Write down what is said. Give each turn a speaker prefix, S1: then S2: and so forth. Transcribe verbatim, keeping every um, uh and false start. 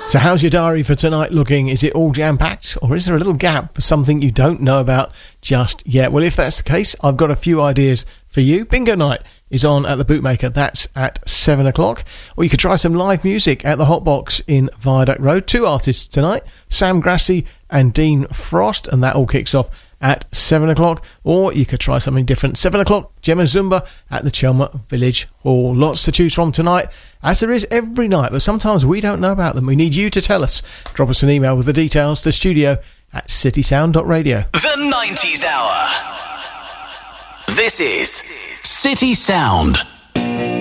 S1: So how's your diary for tonight looking? Is it all jam-packed, or is there a little gap for something you don't know about just yet? Well, if that's the case, I've got a few ideas for you. Bingo night is on at the Bootmaker. That's at seven o'clock. Or you could try some live music at the Hotbox in Viaduct Road. Two artists tonight, Sam Grassi and Dean Frost, and that all kicks off at seven o'clock. Or you could try something different. seven o'clock, Gemma Zumba at the Chelmer Village Hall. Lots to choose from tonight, as there is every night, but sometimes we don't know about them. We need you to tell us. Drop us an email with the details to studio at citysound dot radio.
S2: The nineties Hour. This is City Sound.